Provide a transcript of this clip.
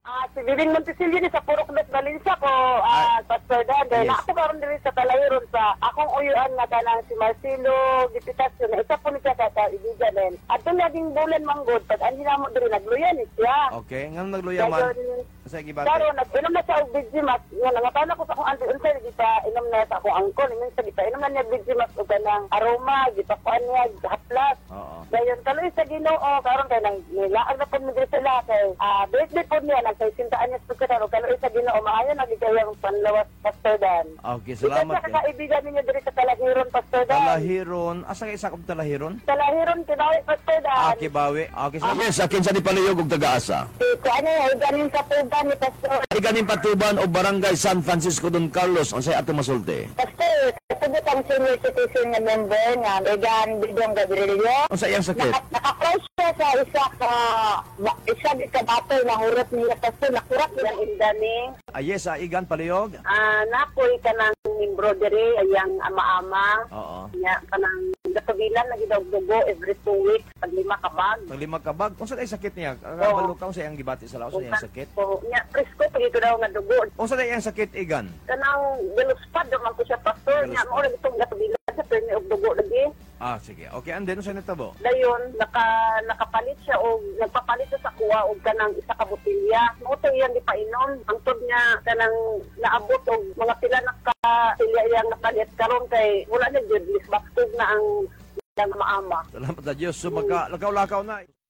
Si Bibing Montesilio ni sa Purok Dos Valencia ko, Pastor Dan. Dahil Yes. ako karon diri sa Talahiron sa akong uyuan nga kanang si Marcelo Gipitasyon na isa po ni siya kaibigan din. At ito naging bulan manggod, pag ang hinamo diri nagluyan ni siya. Okay, nga nagluya man. Sa gibati. Pero nag-inom na siya og Vigimax. Nga nangatana ko sa akong auntie unsay di pa inom na sa akong angkol. Minsan di pa inom na niya Vigimax o kanang aroma, di pa kuan niya haplas. Oo. Dayon kaloy sa Ginoo karon kay nang nilaag na pud mi diri sila kay birthday pud niya nagsintaan niya sa karon kaloy sa Ginoo maayo nagigayang panlawas Pastor Dan. Okay, salamat Ikaw kay. sa kaibigan ninyo diri sa Talahiron Pastor Dan. Talahiron. Asa kay isa kong Talahiron? Talahiron kinawi Pastor Dan. Kibawi. Okay, salamat. Yes, akin sa ni Paluyog ug taga-asa. Si ano ganin sa tuban ni Pastor. Ay ganing Patuban o Barangay San Francisco Don Carlos unsay ato masulti. Pastor, kasubot ang senior citizen na member nga Megan Bidong Gabrielio. Unsa iyang sakit? Naka-close siya sa isa di ka bato na hurot niya Pastor. Nakurat niya indani. Yes, Igan Paliyog. Napoy ka ng embroidery, ayang ama-ama. Oo. Nya ka ng gatubilan na gidawg-dugo every 2 weeks, pag 5 ka bag. Pag lima ka bag, unsa day sakit niya? Oo. Balukaw sa iyang gibati sa laos sa iyang sakit. So, nya, presko, pag ito daw nga dugo. Unsa day iyang sakit, Igan? Kanang galuspad, naman ko siya, Pastor. Nya, Galuspad. mo rin itong gatubilan sa permi og dugo lagi. Sige. Okay, and then, unsa nitabo? Dayon, nakapalit siya o nagpapalit siya sa kuwa o kanang isa ka botilya. Muto iyang ipainom. Ang tod niya kanang naabot o mga pila na ka silya iyang napalit karon kay wala na jud lisbaktog na ang maama. Salamat na Diyos. So, lakaw-lakaw na.